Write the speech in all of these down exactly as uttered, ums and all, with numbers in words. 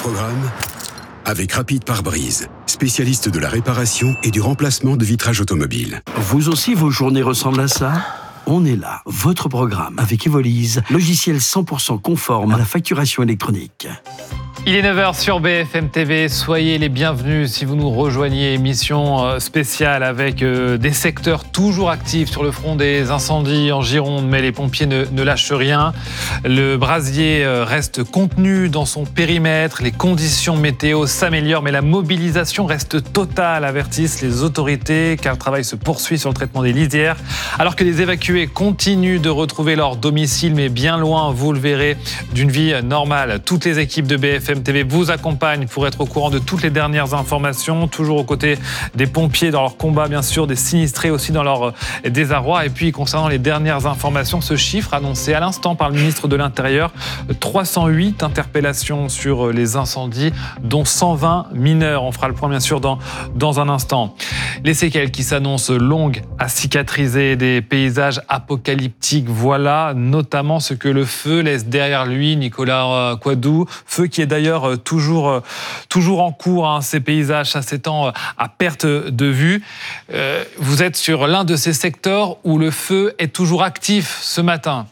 programme avec Rapide Pare-Brise, spécialiste de la réparation et du remplacement de vitrages automobiles. Vous aussi, vos journées ressemblent à ça ? On est là, votre programme avec Evolise, logiciel cent pour cent conforme à la facturation électronique. Il est neuf heures sur B F M T V, soyez les bienvenus si vous nous rejoignez, émission spéciale avec des secteurs toujours actifs sur le front des incendies en Gironde, mais les pompiers ne, ne lâchent rien. Le brasier reste contenu dans son périmètre, les conditions météo s'améliorent, mais la mobilisation reste totale, avertissent les autorités, car le travail se poursuit sur le traitement des lisières, alors que les évacués continuent de retrouver leur domicile, mais bien loin, vous le verrez, d'une vie normale. Toutes les équipes de B F M T V vous accompagne pour être au courant de toutes les dernières informations, toujours aux côtés des pompiers dans leur combat, bien sûr, des sinistrés aussi dans leur désarroi. Et puis, concernant les dernières informations, ce chiffre annoncé à l'instant par le ministre de l'Intérieur, trois cent huit interpellations sur les incendies, dont cent vingt mineurs. On fera le point, bien sûr, dans, dans un instant. Les séquelles qui s'annoncent longues à cicatriser, des paysages apocalyptiques, voilà notamment ce que le feu laisse derrière lui, Nicolas Quadou. Feu qui est d'ailleurs toujours, toujours en cours, hein, ces paysages, ça s'étend à perte de vue. Euh, vous êtes sur l'un de ces secteurs où le feu est toujours actif ce matin.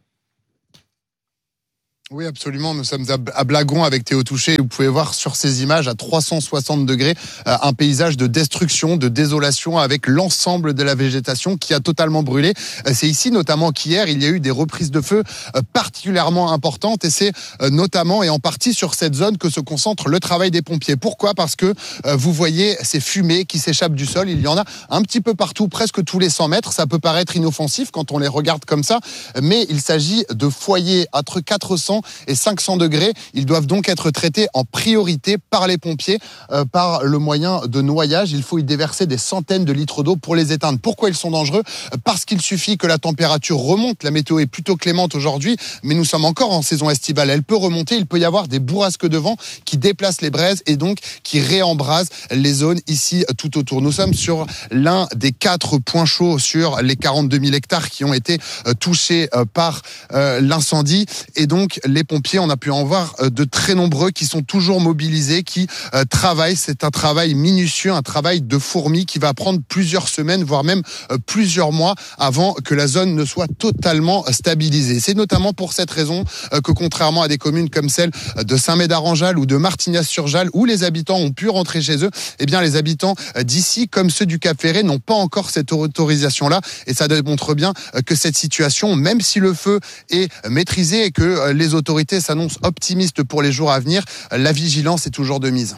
Oui, absolument. Nous sommes à Blagon avec Théo Touchet. Vous pouvez voir sur ces images à trois cent soixante degrés un paysage de destruction, de désolation avec l'ensemble de la végétation qui a totalement brûlé. C'est ici notamment qu'hier, il y a eu des reprises de feu particulièrement importantes et c'est notamment et en partie sur cette zone que se concentre le travail des pompiers. Pourquoi ? Parce que vous voyez ces fumées qui s'échappent du sol. Il y en a un petit peu partout, presque tous les cent mètres. Ça peut paraître inoffensif quand on les regarde comme ça, mais il s'agit de foyers entre quatre cents et cinq cents degrés. Ils doivent donc être traités en priorité par les pompiers, euh, par le moyen de noyage. Il faut y déverser des centaines de litres d'eau pour les éteindre. Pourquoi ils sont dangereux ? Parce qu'il suffit que la température remonte. La météo est plutôt clémente aujourd'hui, mais nous sommes encore en saison estivale. Elle peut remonter. Il peut y avoir des bourrasques de vent qui déplacent les braises et donc qui réembrasent les zones ici tout autour. Nous sommes sur l'un des quatre points chauds sur les quarante-deux mille hectares qui ont été euh, touchés euh, par euh, l'incendie. Et donc, les pompiers, on a pu en voir de très nombreux qui sont toujours mobilisés, qui euh, travaillent. C'est un travail minutieux, un travail de fourmi qui va prendre plusieurs semaines, voire même euh, plusieurs mois avant que la zone ne soit totalement stabilisée. C'est notamment pour cette raison euh, que contrairement à des communes comme celle de Saint-Médard-en-Jalles ou de Martignas-sur-Jalles, où les habitants ont pu rentrer chez eux, eh bien les habitants d'ici, comme ceux du Cap-Ferret, n'ont pas encore cette autorisation-là. Et ça démontre bien que cette situation, même si le feu est maîtrisé et que les autorités s'annoncent optimistes pour les jours à venir, la vigilance est toujours de mise.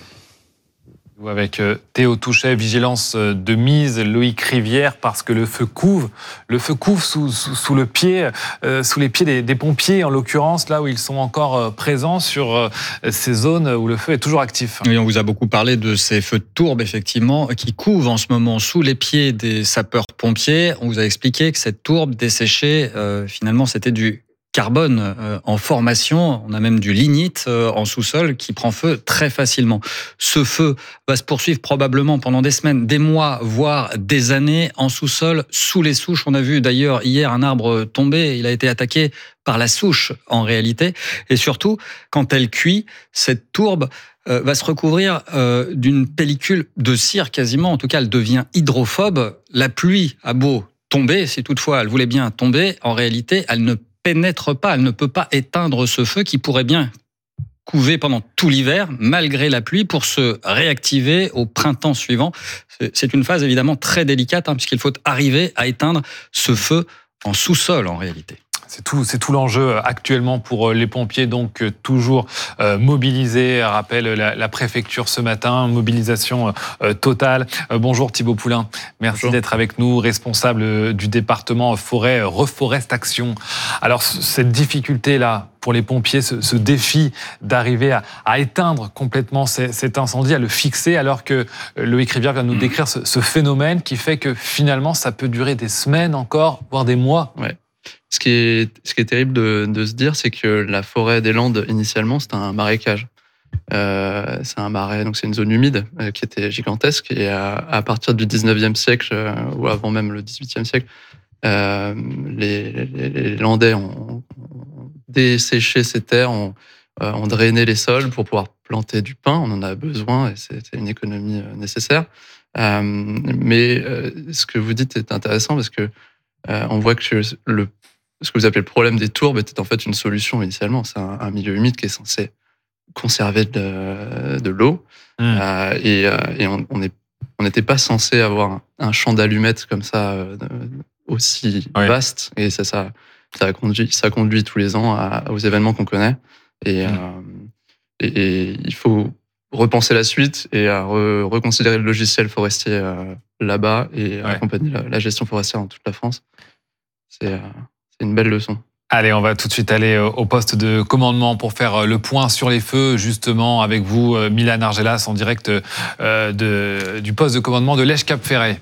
Avec Théo Touchet, vigilance de mise, Loïc Rivière, parce que le feu couve, le feu couve sous, sous, sous le pied, euh, sous les pieds des, des pompiers, en l'occurrence, là où ils sont encore présents sur euh, ces zones où le feu est toujours actif. Oui, on vous a beaucoup parlé de ces feux de tourbe, effectivement, qui couvent en ce moment sous les pieds des sapeurs-pompiers. On vous a expliqué que cette tourbe desséchée, euh, finalement, c'était du carbone euh, en formation, on a même du lignite euh, en sous-sol qui prend feu très facilement. Ce feu va se poursuivre probablement pendant des semaines, des mois, voire des années en sous-sol, sous les souches. On a vu d'ailleurs hier un arbre tomber, il a été attaqué par la souche en réalité. Et surtout, quand elle cuit, cette tourbe euh, va se recouvrir euh, d'une pellicule de cire quasiment, en tout cas elle devient hydrophobe. La pluie a beau tomber, si toutefois elle voulait bien tomber, en réalité elle ne pénètre pas, elle ne peut pas éteindre ce feu qui pourrait bien couver pendant tout l'hiver, malgré la pluie, pour se réactiver au printemps suivant. C'est une phase évidemment très délicate, hein, puisqu'il faut arriver à éteindre ce feu en sous-sol en réalité. C'est tout, c'est tout l'enjeu actuellement pour les pompiers, donc toujours euh, mobilisés. Rappelle la, la préfecture ce matin, mobilisation euh, totale. Euh, bonjour Thibaut Poulain, merci bonjour. D'être avec nous, responsable du département forêt Reforest Action. Alors cette difficulté-là pour les pompiers, ce, ce défi d'arriver à, à éteindre complètement ces, cet incendie, à le fixer, alors que Loïc Rivière vient de nous décrire ce, ce phénomène qui fait que finalement ça peut durer des semaines encore, voire des mois. Ouais. Ce qui est, ce qui est terrible de, de se dire, c'est que la forêt des Landes, initialement, c'était un marécage. Euh, c'est un marais, donc c'est une zone humide euh, qui était gigantesque. Et à, à partir du dix-neuvième siècle, euh, ou avant même le dix-huitième siècle, euh, les, les, les Landais ont, ont desséché ces terres, ont, euh, on drainait les sols pour pouvoir planter du pain. On en a besoin et c'était une économie euh, nécessaire. Euh, mais euh, ce que vous dites est intéressant parce que euh, on voit que le, ce que vous appelez le problème des tourbes était en fait une solution initialement. C'est un, un milieu humide qui est censé conserver de, de l'eau mmh. euh, et, euh, et on, on est on n'était pas censé avoir un, un champ d'allumettes comme ça euh, aussi oui. vaste et ça ça ça a conduit ça conduit tous les ans à, aux événements qu'on connaît et, mmh. euh, et, et il faut repenser la suite et à re, reconsidérer le logiciel forestier euh, là-bas et ouais. accompagner la, la gestion forestière dans toute la France. C'est, euh, c'est une belle leçon. Allez, on va tout de suite aller au poste de commandement pour faire le point sur les feux, justement, avec vous, Milan Argelas, en direct euh, de, du poste de commandement de Lège-Cap-Ferret.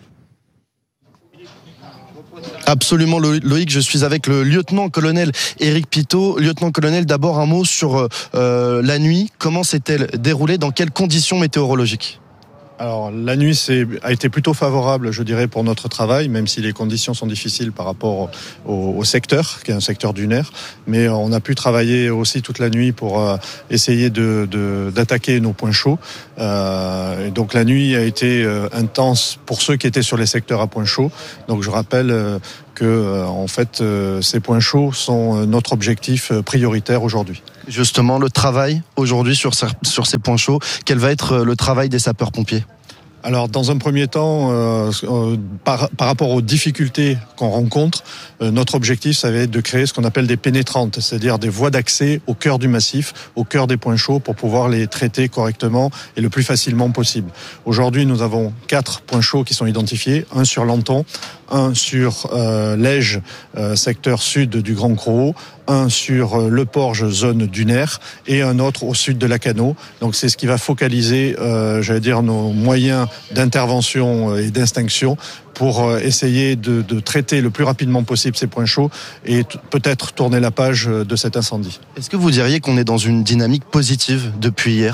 Absolument Loïc, je suis avec le lieutenant-colonel Éric Pitot. Lieutenant-colonel, d'abord un mot sur euh, la nuit. Comment s'est-elle déroulée? Dans quelles conditions météorologiques? Alors, la nuit c'est, a été plutôt favorable, je dirais, pour notre travail, même si les conditions sont difficiles par rapport au, au secteur, qui est un secteur dunaire. Mais on a pu travailler aussi toute la nuit pour euh, essayer de, de, d'attaquer nos points chauds. Euh, et donc, la nuit a été euh, intense pour ceux qui étaient sur les secteurs à points chauds. Donc, je rappelle euh, que, euh, en fait, euh, ces points chauds sont notre objectif prioritaire aujourd'hui. Justement, le travail aujourd'hui sur, sur ces points chauds, quel va être le travail des sapeurs-pompiers ? Alors, dans un premier temps, euh, euh, par, par rapport aux difficultés qu'on rencontre, euh, notre objectif, ça va être de créer ce qu'on appelle des pénétrantes, c'est-à-dire des voies d'accès au cœur du massif, au cœur des points chauds, pour pouvoir les traiter correctement et le plus facilement possible. Aujourd'hui, nous avons quatre points chauds qui sont identifiés, un sur Lanton, un sur euh, Lège, euh, secteur sud du Grand Crozot, un sur euh, Le Porge, zone dunaire, et un autre au sud de Lacanau. Donc c'est ce qui va focaliser, euh, j'allais dire, nos moyens d'intervention et d'extinction pour euh, essayer de, de traiter le plus rapidement possible ces points chauds et t- peut-être tourner la page de cet incendie. Est-ce que vous diriez qu'on est dans une dynamique positive depuis hier ?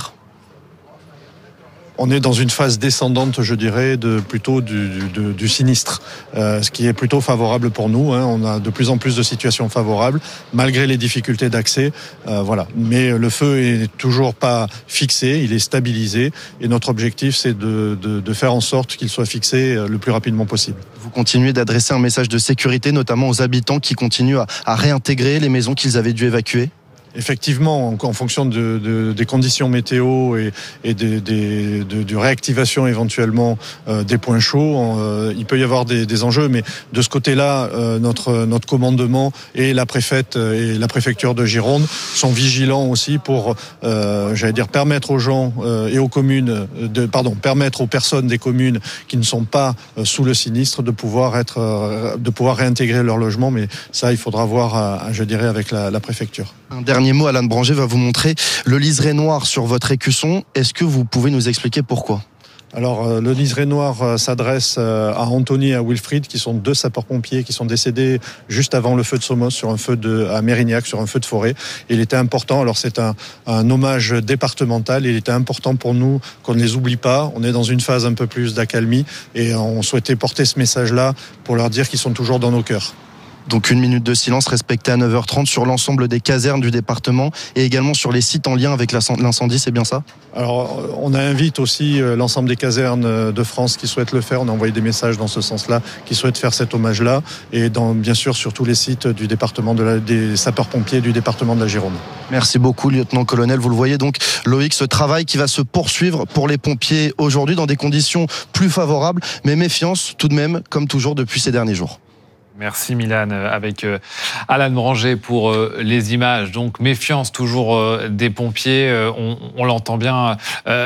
On est dans une phase descendante, je dirais, de plutôt du, du, du sinistre, euh, ce qui est plutôt favorable pour nous. Hein. On a de plus en plus de situations favorables, malgré les difficultés d'accès. Euh, voilà. Mais le feu est toujours pas fixé, il est stabilisé, et notre objectif, c'est de, de, de faire en sorte qu'il soit fixé le plus rapidement possible. Vous continuez d'adresser un message de sécurité, notamment aux habitants qui continuent à, à réintégrer les maisons qu'ils avaient dû évacuer ? Effectivement, en, en fonction de, de, des conditions météo et, et des, des, de, de réactivation éventuellement euh, des points chauds, euh, il peut y avoir des, des enjeux. Mais de ce côté-là, euh, notre, notre commandement et la préfète et la préfecture de Gironde sont vigilants aussi pour, euh, j'allais dire, permettre aux gens euh, et aux communes, de, pardon, permettre aux personnes des communes qui ne sont pas euh, sous le sinistre de pouvoir être, euh, de pouvoir réintégrer leur logement. Mais ça, il faudra voir, à, je dirais, avec la, la préfecture. Un dernier mot, Alain de Branger va vous montrer le liseré noir sur votre écusson. Est-ce que vous pouvez nous expliquer pourquoi ? Alors, euh, le liseré noir euh, s'adresse euh, à Anthony et à Wilfried, qui sont deux sapeurs-pompiers qui sont décédés juste avant le feu de Somos, sur un feu de, à Mérignac, sur un feu de forêt. Et il était important, alors c'est un, un hommage départemental, il était important pour nous qu'on ne les oublie pas. On est dans une phase un peu plus d'accalmie et on souhaitait porter ce message-là pour leur dire qu'ils sont toujours dans nos cœurs. Donc une minute de silence respectée à neuf heures trente sur l'ensemble des casernes du département et également sur les sites en lien avec l'incendie, c'est bien ça ? Alors on invite aussi l'ensemble des casernes de France qui souhaitent le faire, on a envoyé des messages dans ce sens-là, qui souhaitent faire cet hommage-là, et dans, bien sûr sur tous les sites du département de la, des sapeurs-pompiers du département de la Gironde. Merci beaucoup lieutenant-colonel, vous le voyez donc Loïc, ce travail qui va se poursuivre pour les pompiers aujourd'hui dans des conditions plus favorables, mais méfiance tout de même comme toujours depuis ces derniers jours. Merci Milan, avec Alain de Branger pour les images. Donc méfiance toujours des pompiers, on, on l'entend bien,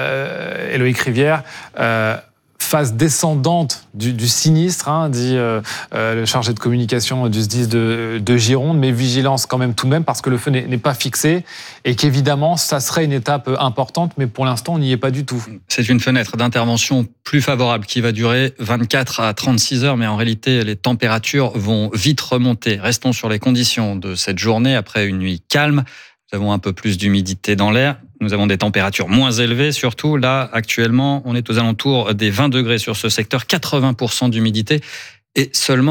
euh, Loïc Rivière. Euh, phase descendante du, du sinistre, hein, dit euh, euh, le chargé de communication du S D I S de, de Gironde, mais vigilance quand même tout de même parce que le feu n'est, n'est pas fixé et qu'évidemment ça serait une étape importante, mais pour l'instant on n'y est pas du tout. C'est une fenêtre d'intervention plus favorable qui va durer vingt-quatre à trente-six heures, mais en réalité les températures vont vite remonter. Restons sur les conditions de cette journée après une nuit calme. Nous avons un peu plus d'humidité dans l'air. Nous avons des températures moins élevées, surtout là, actuellement, on est aux alentours des vingt degrés sur ce secteur, quatre-vingts pour cent d'humidité et seulement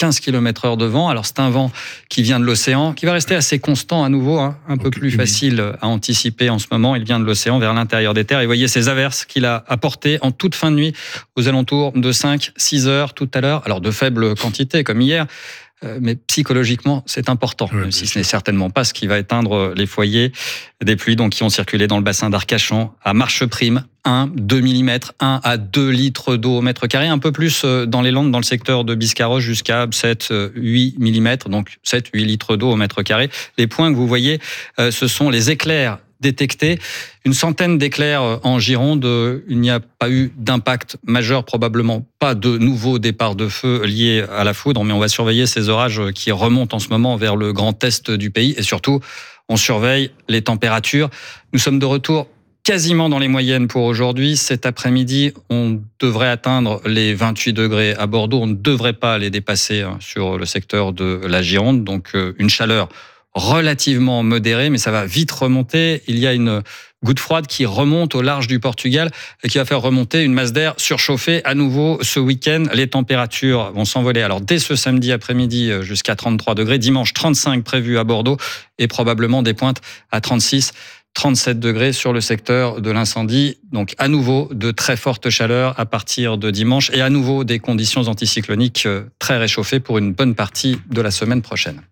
quinze kilomètres heure de vent. Alors c'est un vent qui vient de l'océan, qui va rester assez constant à nouveau, hein, un peu plus facile à anticiper en ce moment. Il vient de l'océan vers l'intérieur des terres. Et voyez ces averses qu'il a apportées en toute fin de nuit, aux alentours de cinq six heures tout à l'heure. Alors de faible quantité comme hier, mais psychologiquement, c'est important, ouais, même si ce n'est certainement pas ce qui va éteindre les foyers. Des pluies donc qui ont circulé dans le bassin d'Arcachon à marche prime, un, deux millimètres, un à deux litres d'eau au mètre carré, un peu plus dans les Landes, dans le secteur de Biscarrosse, jusqu'à sept, huit millimètres, donc sept, huit litres d'eau au mètre carré. Les points que vous voyez, ce sont les éclairs détectés. Une centaine d'éclairs en Gironde. Il n'y a pas eu d'impact majeur, probablement pas de nouveaux départs de feu liés à la foudre, mais on va surveiller ces orages qui remontent en ce moment vers le grand est du pays. Et surtout, on surveille les températures. Nous sommes de retour quasiment dans les moyennes pour aujourd'hui. Cet après-midi, on devrait atteindre les vingt-huit degrés à Bordeaux. On ne devrait pas les dépasser sur le secteur de la Gironde. Donc une chaleur relativement modéré, mais ça va vite remonter. Il y a une goutte froide qui remonte au large du Portugal et qui va faire remonter une masse d'air surchauffée à nouveau ce week-end. Les températures vont s'envoler. Alors dès ce samedi après-midi jusqu'à trente-trois degrés, dimanche trente-cinq prévu à Bordeaux et probablement des pointes à trente-six, trente-sept degrés sur le secteur de l'incendie. Donc à nouveau de très fortes chaleurs à partir de dimanche et à nouveau des conditions anticycloniques très réchauffées pour une bonne partie de la semaine prochaine.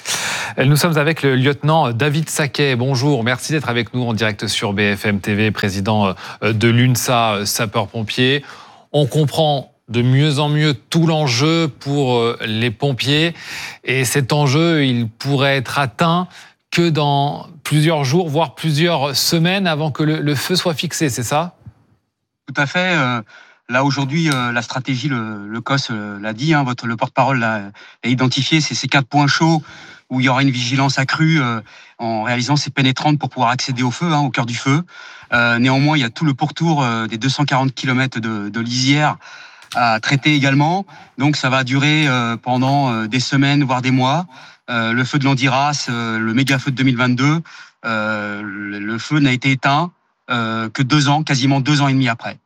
Nous sommes avec le lieutenant David Saquet. Bonjour, merci d'être avec nous en direct sur B F M T V, président de l'UNSA sapeurs-pompiers. On comprend de mieux en mieux tout l'enjeu pour les pompiers et cet enjeu, il pourrait être atteint que dans plusieurs jours, voire plusieurs semaines avant que le, le feu soit fixé, c'est ça ? Tout à fait. Euh... Là, aujourd'hui, euh, la stratégie, le, le C O S euh, l'a dit, hein, votre, le porte-parole l'a, l'a identifié, c'est ces quatre points chauds où il y aura une vigilance accrue euh, en réalisant ces pénétrantes pour pouvoir accéder au feu, hein, au cœur du feu. Euh, néanmoins, il y a tout le pourtour euh, des deux cent quarante kilomètres de, de lisière à traiter également. Donc, ça va durer euh, pendant euh, des semaines, voire des mois. Euh, le feu de l'Andiras, euh, le méga feu de deux mille vingt-deux, euh, le, le feu n'a été éteint euh, que deux ans, quasiment deux ans et demi après.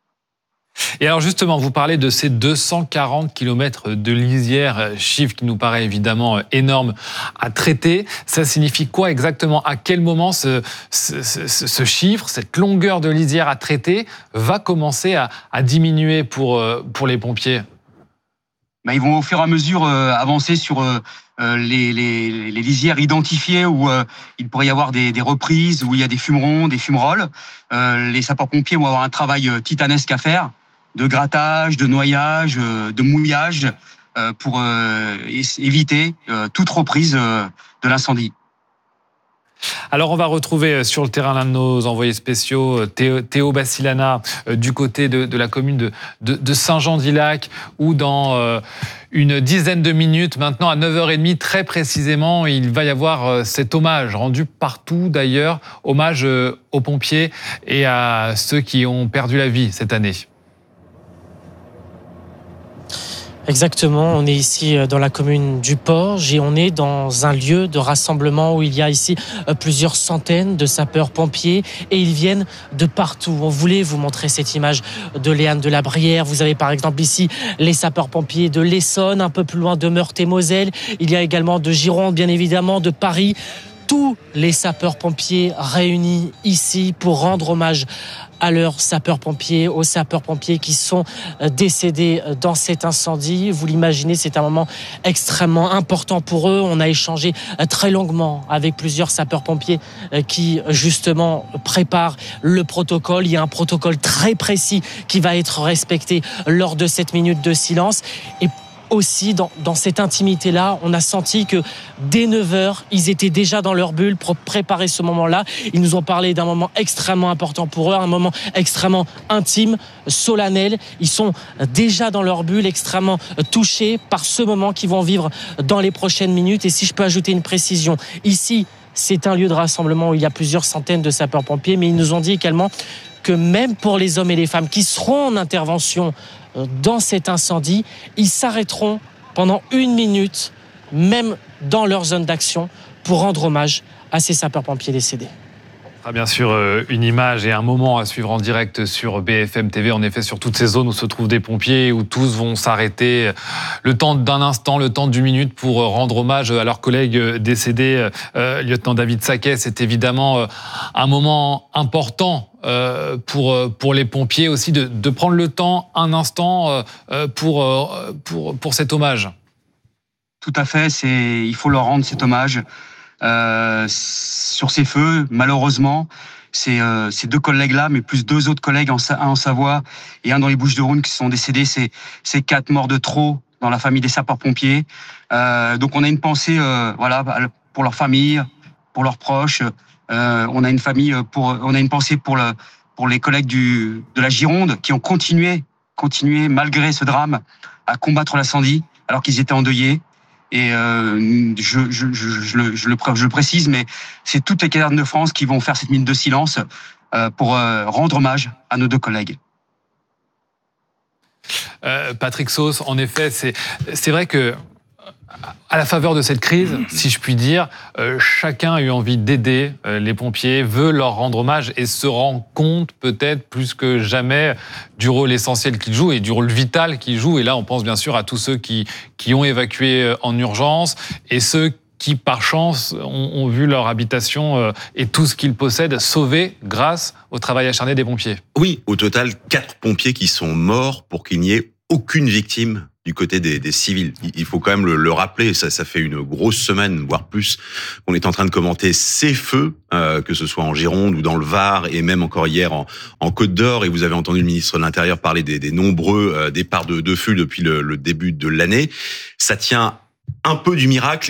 Et alors justement, vous parlez de ces deux cent quarante kilomètres de lisière, chiffre qui nous paraît évidemment énorme à traiter. Ça signifie quoi exactement ? À quel moment ce, ce, ce, ce chiffre, cette longueur de lisière à traiter va commencer à, à diminuer pour, pour les pompiers ? Ben, ils vont au fur et à mesure euh, avancer sur euh, les, les, les lisières identifiées où euh, il pourrait y avoir des, des reprises, où il y a des fumerons, des fumerolles. Euh, les sapeurs-pompiers vont avoir un travail titanesque à faire, de grattage, de noyage, de mouillage, pour éviter toute reprise de l'incendie. Alors on va retrouver sur le terrain l'un de nos envoyés spéciaux, Théo, Théo Bassilana, du côté de, de la commune de, de, de Saint-Jean-d'Illac, où dans euh, une dizaine de minutes, maintenant à neuf heures trente très précisément, il va y avoir cet hommage, rendu partout d'ailleurs, hommage aux pompiers et à ceux qui ont perdu la vie cette année. Exactement, on est ici dans la commune du Porge et on est dans un lieu de rassemblement où il y a ici plusieurs centaines de sapeurs-pompiers et ils viennent de partout. On voulait vous montrer cette image de Léane de la Brière. Vous avez par exemple ici les sapeurs-pompiers de l'Essonne, un peu plus loin de Meurthe-et-Moselle. Il y a également de Gironde, bien évidemment, de Paris. Tous les sapeurs-pompiers réunis ici pour rendre hommage à leurs sapeurs-pompiers, aux sapeurs-pompiers qui sont décédés dans cet incendie. Vous l'imaginez, c'est un moment extrêmement important pour eux. On a échangé très longuement avec plusieurs sapeurs-pompiers qui, justement, préparent le protocole. Il y a un protocole très précis qui va être respecté lors de cette minute de silence. Et aussi, dans, dans cette intimité-là, on a senti que dès neuf heures, ils étaient déjà dans leur bulle pour préparer ce moment-là. Ils nous ont parlé d'un moment extrêmement important pour eux, un moment extrêmement intime, solennel. Ils sont déjà dans leur bulle, extrêmement touchés par ce moment qu'ils vont vivre dans les prochaines minutes. Et si je peux ajouter une précision, ici, c'est un lieu de rassemblement où il y a plusieurs centaines de sapeurs-pompiers, mais ils nous ont dit également que même pour les hommes et les femmes qui seront en intervention dans cet incendie, ils s'arrêteront pendant une minute, même dans leur zone d'action, pour rendre hommage à ces sapeurs-pompiers décédés. Ah, bien sûr, euh, une image et un moment à suivre en direct sur B F M T V. En effet, sur toutes ces zones où se trouvent des pompiers, où tous vont s'arrêter le temps d'un instant, le temps d'une minute pour rendre hommage à leur collègue décédé, euh, lieutenant David Saquet. C'est évidemment euh, un moment important euh, pour, pour les pompiers aussi de, de prendre le temps, un instant, euh, pour, euh, pour, pour cet hommage. Tout à fait, c'est, il faut leur rendre cet hommage. Euh, sur ces feux, malheureusement, c'est euh, ces deux collègues-là, mais plus deux autres collègues, en, un en Savoie et un dans les Bouches-du-Rhône, qui sont décédés. C'est, c'est quatre morts de trop dans la famille des sapeurs-pompiers. Euh, donc on a une pensée, euh, voilà, pour leur famille, pour leurs proches. Euh, on a une famille pour, on a une pensée pour le, pour les collègues du, de la Gironde qui ont continué, continué malgré ce drame, à combattre l'incendie alors qu'ils étaient endeuillés. Et euh, je, je, je, je, le, je, le, je le précise, mais c'est toutes les casernes de France qui vont faire cette minute de silence euh, pour euh, rendre hommage à nos deux collègues. Euh, Patrick Sauce, en effet, c'est, c'est vrai que à la faveur de cette crise, si je puis dire, euh, chacun a eu envie d'aider euh, les pompiers, veut leur rendre hommage et se rend compte peut-être plus que jamais du rôle essentiel qu'ils jouent et du rôle vital qu'ils jouent. Et là, on pense bien sûr à tous ceux qui, qui ont évacué en urgence et ceux qui, par chance, ont, ont vu leur habitation euh, et tout ce qu'ils possèdent sauvés grâce au travail acharné des pompiers. Oui, au total, quatre pompiers qui sont morts pour qu'il n'y ait aucune victime du côté des, des civils. Il faut quand même le, le rappeler, ça, ça fait une grosse semaine, voire plus, qu'on est en train de commenter ces feux, euh, que ce soit en Gironde ou dans le Var, et même encore hier en, en Côte d'Or, et vous avez entendu le ministre de l'Intérieur parler des, des nombreux euh, départs de, de feu depuis le, le début de l'année. Ça tient un peu du miracle